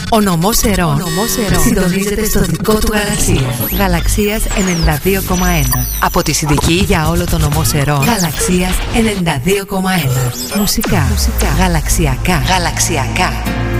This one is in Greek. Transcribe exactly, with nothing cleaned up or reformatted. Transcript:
Ο νομός Ερών συντονίζεται στο δικό του γαλαξία. Γαλαξίας ενενήντα δύο κόμμα ένα. Από τη Συνδική για όλο το νομό Ερών. Γαλαξίας ενενήντα δύο κόμμα ένα. Μουσικά. Μουσικά. Γαλαξιακά. Γαλαξιακά.